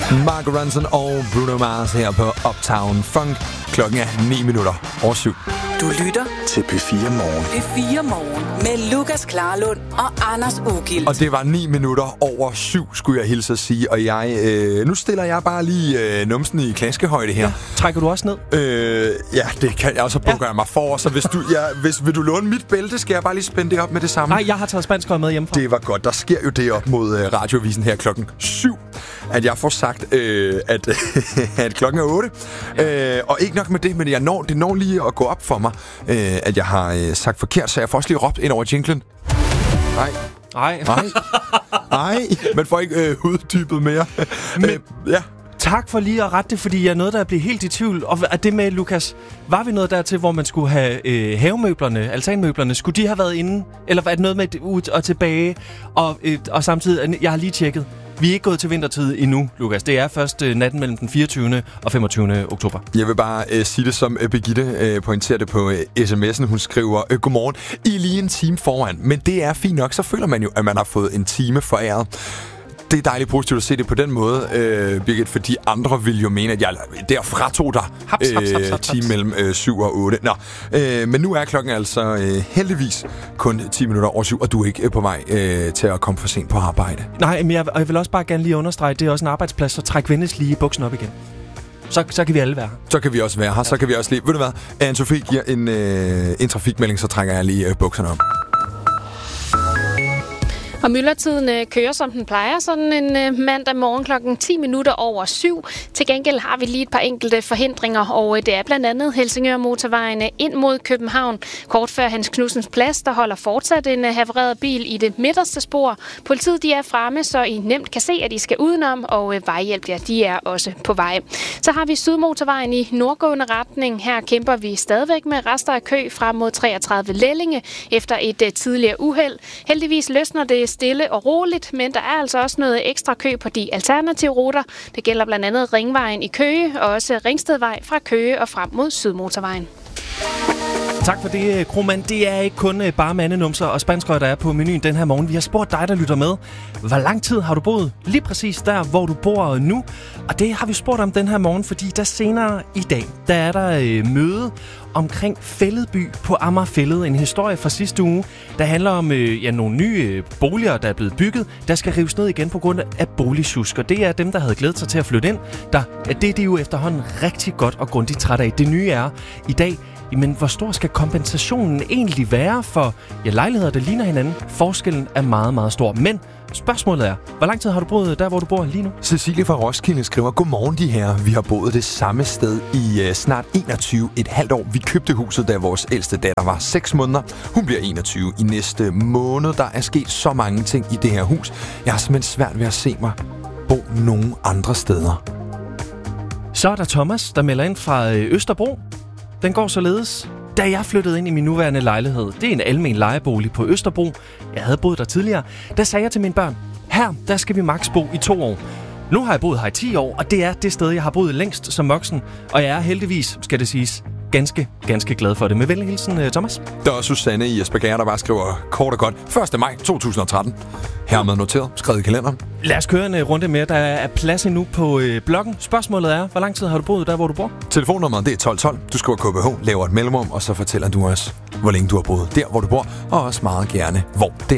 Mark Ronson og Bruno Mars her på Uptown Funk. Klokken er 7:09. Du lytter til P4 Morgen. P4 Morgen med Lukas Klarlund og Anders Ugilt. Og det var 7:09, skulle jeg hilse at sige. Og nu stiller jeg bare lige numsen i klaskehøjde her. Ja. Trækker du også ned? Ja, det kan jeg. Og så bukker jeg mig for. Så hvis vil du låne mit bælte, skal jeg bare lige spænde det op med det samme. Nej, jeg har taget spansk med hjemmefra. Det var godt. Der sker jo det op mod Radiovisen her klokken 7, at jeg får sagt, at klokken er 8. Og ikke nok med det, men det når lige at gå op for mig, at jeg har sagt forkert, så jeg får også lige råbt ind over jinglen. Nej, man får ikke uddybet mere. Men, ja. Tak for lige at rette det, fordi jeg er noget, der bliver helt i tvivl. Og er det med, Lukas, var vi noget dertil, hvor man skulle have havemøblerne, altanmøblerne, skulle de have været inde? Eller var det noget med ud og tilbage? Og samtidig, jeg har lige tjekket, vi er ikke gået til vintertid endnu, Lukas. Det er først natten mellem den 24. og 25. oktober. Jeg vil bare sige det, som Birgitte pointerer det på sms'en. Hun skriver, godmorgen, I er lige en time foran. Men det er fint nok, så føler man jo, at man har fået en time foræret. Det er dejligt positivt at se det på den måde, Birgit, fordi andre vil jo mene, at jeg der fratog dig time mellem 7 og 8. Men nu er klokken altså heldigvis kun 10:07, og du er ikke på vej til at komme for sent på arbejde. Nej, men jeg vil også bare gerne lige understrege, det er også en arbejdsplads, så træk venligst lige buksen op igen. Så kan vi alle være her. Så kan vi også være her, så kan vi også lige... Ved du hvad, Anne-Sophie giver en trafikmelding, så trækker jeg lige bukserne op. Og myldretiden kører, som den plejer, sådan en mandag morgen klokken 7:10. Til gengæld har vi lige et par enkelte forhindringer, og det er blandt andet Helsingør-motorvejen ind mod København. Kort før Hans Knudsens Plads, der holder fortsat en havareret bil i det midterste spor. Politiet de er fremme, så I nemt kan se, at I skal udenom, og vejhjælp, ja, de er også på vej. Så har vi Sydmotorvejen i nordgående retning. Her kæmper vi stadigvæk med rester af kø frem mod 33 Lellinge efter et tidligere uheld. Heldigvis løsner det stille og roligt, men der er altså også noget ekstra kø på de alternative ruter. Det gælder blandt andet Ringvejen i Køge og også Ringstedvej fra Køge og frem mod Sydmotorvejen. Tak for det, Kromand. Det er ikke kun bare mandenumser og spanskrøg, der er på menuen den her morgen. Vi har spurgt dig, der lytter med. Hvor lang tid har du boet lige præcis der, hvor du bor nu? Og det har vi spurgt om den her morgen, fordi der senere i dag, der er der møde omkring Fælledby på Amager Fælled. En historie fra sidste uge, der handler om nogle nye boliger, der er blevet bygget, der skal rives ned igen på grund af boligsjusk. Og det er dem, der havde glædet sig til at flytte ind. Det er de jo efterhånden rigtig godt og grundigt træt af. Det nye er i dag, men hvor stor skal kompensationen egentlig være for lejligheder, der ligner hinanden? Forskellen er meget, meget stor. Men spørgsmålet er, hvor lang tid har du boet der, hvor du bor lige nu? Cecilie fra Roskilde skriver, godmorgen de her. Vi har boet det samme sted i snart 21,5 år. Vi købte huset, da vores ældste datter var 6 måneder. Hun bliver 21 i næste måned. Der er sket så mange ting i det her hus. Jeg har simpelthen svært ved at se mig bo nogen andre steder. Så er der Thomas, der melder ind fra Østerbro. Den går således. Da jeg flyttede ind i min nuværende lejlighed, det er en almen lejebolig på Østerbro, jeg havde boet der tidligere, der sagde jeg til mine børn, der skal vi maks bo i 2 år. Nu har jeg boet her i 10 år, og det er det sted, jeg har boet længst som voksen, og jeg er heldigvis, skal det siges, ganske glad for det. Med venlig hilsen, Thomas. Der er Susanne i Esbjerg, der bare skriver kort og godt. 1. maj 2013. Hermed noteret, skrevet i kalenderen. Lad os køre en runde mere. Der er plads endnu på bloggen. Spørgsmålet er, hvor lang tid har du boet der, hvor du bor? Telefonnummeret det er 1212. Du skriver KBH, laver et mellemrum, og så fortæller du os, hvor længe du har boet der, hvor du bor, og også meget gerne, hvor det